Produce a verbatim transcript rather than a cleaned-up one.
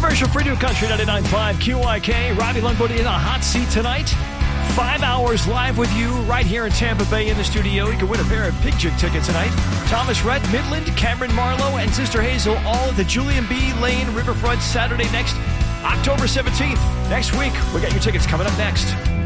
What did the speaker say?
Commercial free to Country ninety-nine point five Q I K. Robbie Lundberg in a hot seat tonight. Five hours live with you right here in Tampa Bay in the studio. You can win a pair of Pig Jig tickets tonight. Thomas Rhett, Midland, Cameron Marlowe, and Sister Hazel all at the Julian B. Lane Riverfront Saturday next, October seventeenth. Next week, we got your tickets coming up next.